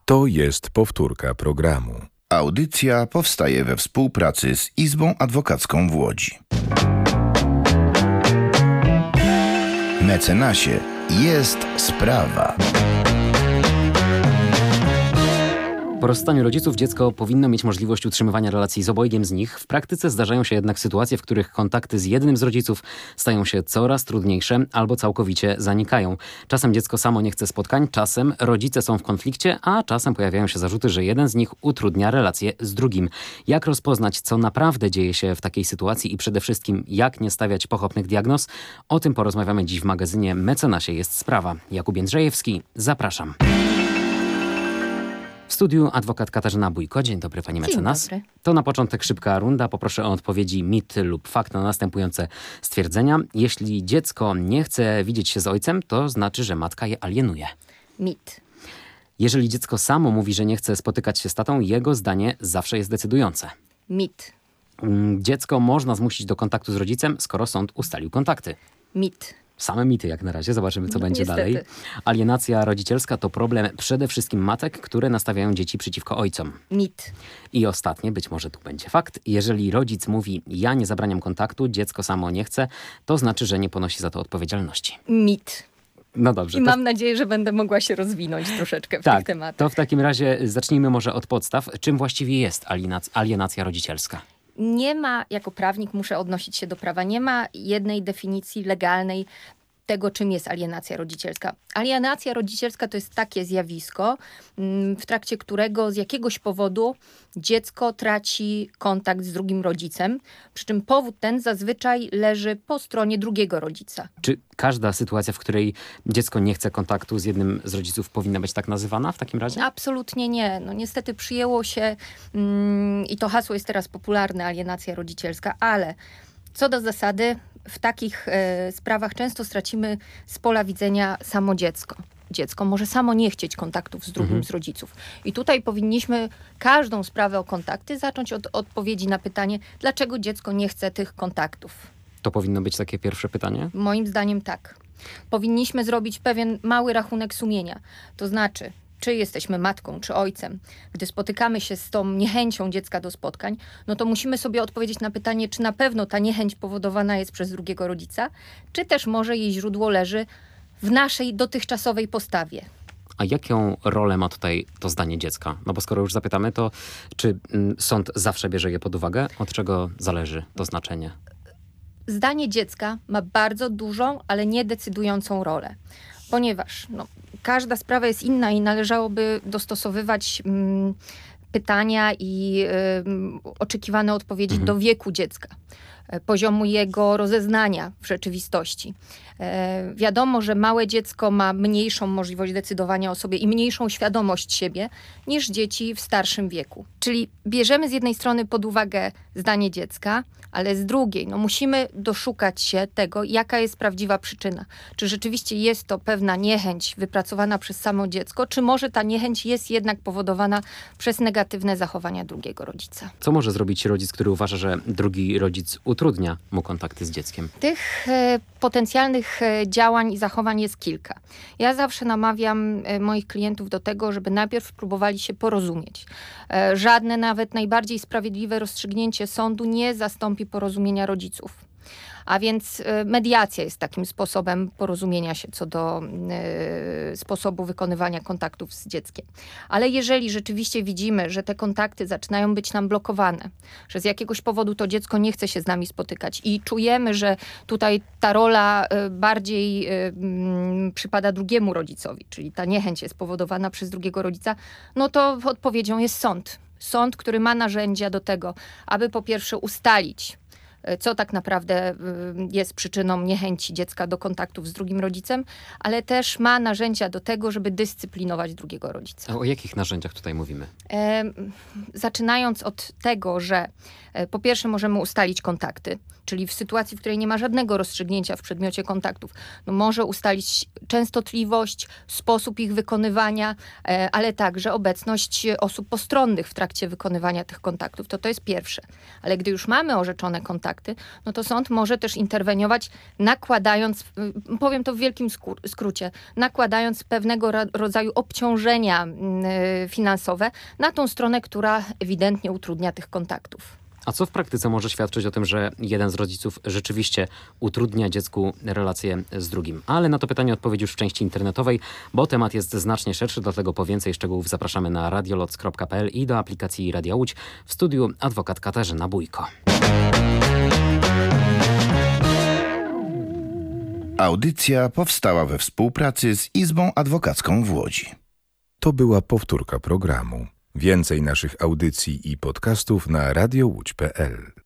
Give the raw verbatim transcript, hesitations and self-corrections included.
To jest powtórka programu. Audycja powstaje we współpracy z Izbą Adwokacką w Łodzi. Mecenasie jest sprawa. Po rozstaniu rodziców dziecko powinno mieć możliwość utrzymywania relacji z obojgiem z nich. W praktyce zdarzają się jednak sytuacje, w których kontakty z jednym z rodziców stają się coraz trudniejsze albo całkowicie zanikają. Czasem dziecko samo nie chce spotkań, czasem rodzice są w konflikcie, a czasem pojawiają się zarzuty, że jeden z nich utrudnia relacje z drugim. Jak rozpoznać, co naprawdę dzieje się w takiej sytuacji i przede wszystkim jak nie stawiać pochopnych diagnoz? O tym porozmawiamy dziś w magazynie Mecenasie jest sprawa. Jakub Jędrzejewski, zapraszam. W studiu adwokat Katarzyna Bójko. Dzień dobry, pani mecenas. Dzień dobry. To na początek szybka runda. Poproszę o odpowiedzi mit lub fakt na następujące stwierdzenia. Jeśli dziecko nie chce widzieć się z ojcem, to znaczy, że matka je alienuje. Mit. Jeżeli dziecko samo mówi, że nie chce spotykać się z tatą, jego zdanie zawsze jest decydujące. Mit. Mm, Dziecko można zmusić do kontaktu z rodzicem, skoro sąd ustalił kontakty. Mit. Same mity jak na razie. Zobaczymy, co No, będzie niestety. dalej. Alienacja rodzicielska to problem przede wszystkim matek, które nastawiają dzieci przeciwko ojcom. Mit. I ostatnie, być może tu będzie fakt. Jeżeli rodzic mówi, ja nie zabraniam kontaktu, dziecko samo nie chce, to znaczy, że nie ponosi za to odpowiedzialności. Mit. No dobrze. I to mam nadzieję, że będę mogła się rozwinąć troszeczkę w tak, tych tematach. to w takim razie zacznijmy może od podstaw. Czym właściwie jest alienac- alienacja rodzicielska? Nie ma, jako prawnik muszę odnosić się do prawa, nie ma jednej definicji legalnej tego, czym jest alienacja rodzicielska. Alienacja rodzicielska to jest takie zjawisko, mm, w trakcie którego z jakiegoś powodu dziecko traci kontakt z drugim rodzicem, przy czym powód ten zazwyczaj leży po stronie drugiego rodzica. Czy każda sytuacja, w której dziecko nie chce kontaktu z jednym z rodziców, powinna być tak nazywana w takim razie? Absolutnie nie. No niestety przyjęło się mm, i to hasło jest teraz popularne, alienacja rodzicielska, ale co do zasady w takich e, sprawach często stracimy z pola widzenia samo dziecko. Dziecko może samo nie chcieć kontaktów z drugim Mhm. z rodziców. I tutaj powinniśmy każdą sprawę o kontakty zacząć od odpowiedzi na pytanie, dlaczego dziecko nie chce tych kontaktów. To powinno być takie pierwsze pytanie? Moim zdaniem tak. Powinniśmy zrobić pewien mały rachunek sumienia. To znaczy, czy jesteśmy matką, czy ojcem. Gdy spotykamy się z tą niechęcią dziecka do spotkań, no to musimy sobie odpowiedzieć na pytanie, czy na pewno ta niechęć powodowana jest przez drugiego rodzica, czy też może jej źródło leży w naszej dotychczasowej postawie. A jaką rolę ma tutaj to zdanie dziecka? No bo skoro już zapytamy, to czy mm, sąd zawsze bierze je pod uwagę? Od czego zależy to znaczenie? Zdanie dziecka ma bardzo dużą, ale nie decydującą rolę. Ponieważ no, każda sprawa jest inna i należałoby dostosowywać mm, pytania i ym, oczekiwane odpowiedzi Mhm. do wieku dziecka, e, poziomu jego rozeznania w rzeczywistości. E, wiadomo, że małe dziecko ma mniejszą możliwość decydowania o sobie i mniejszą świadomość siebie niż dzieci w starszym wieku. Czyli bierzemy z jednej strony pod uwagę zdanie dziecka, ale z drugiej no, musimy doszukać się tego, jaka jest prawdziwa przyczyna. Czy rzeczywiście jest to pewna niechęć wypracowana przez samo dziecko, czy może ta niechęć jest jednak powodowana przez negatywne zachowania drugiego rodzica. Co może zrobić rodzic, który uważa, że drugi rodzic utrudnia mu kontakty z dzieckiem? Tych e, potencjalnych e, działań i zachowań jest kilka. Ja zawsze namawiam e, moich klientów do tego, żeby najpierw próbowali się porozumieć. E, żadne, nawet najbardziej sprawiedliwe rozstrzygnięcie sądu nie zastąpi porozumienia rodziców. A więc e, mediacja jest takim sposobem porozumienia się co do e, sposobu wykonywania kontaktów z dzieckiem. Ale jeżeli rzeczywiście widzimy, że te kontakty zaczynają być nam blokowane, że z jakiegoś powodu to dziecko nie chce się z nami spotykać i czujemy, że tutaj ta rola e, bardziej e, mm, przypada drugiemu rodzicowi, czyli ta niechęć jest powodowana przez drugiego rodzica, no to odpowiedzią jest sąd. Sąd, który ma narzędzia do tego, aby po pierwsze ustalić, co tak naprawdę jest przyczyną niechęci dziecka do kontaktów z drugim rodzicem, ale też ma narzędzia do tego, żeby dyscyplinować drugiego rodzica. A o jakich narzędziach tutaj mówimy? E, zaczynając od tego, że e, po pierwsze możemy ustalić kontakty, czyli w sytuacji, w której nie ma żadnego rozstrzygnięcia w przedmiocie kontaktów, no może ustalić częstotliwość, sposób ich wykonywania, e, ale także obecność osób postronnych w trakcie wykonywania tych kontaktów. To to jest pierwsze. Ale gdy już mamy orzeczone kontakty, kontakty, no to sąd może też interweniować, nakładając, powiem to w wielkim skrócie, nakładając pewnego rodzaju obciążenia finansowe na tą stronę, która ewidentnie utrudnia tych kontaktów. A co w praktyce może świadczyć o tym, że jeden z rodziców rzeczywiście utrudnia dziecku relacje z drugim? Ale na to pytanie odpowiedź już w części internetowej, bo temat jest znacznie szerszy, dlatego po więcej szczegółów zapraszamy na radioloc kropka p l i do aplikacji Radia Łódź. W studiu adwokat Katarzyna Bójko. Audycja powstała we współpracy z Izbą Adwokacką w Łodzi. To była powtórka programu. Więcej naszych audycji i podcastów na radiowódź kropka p l.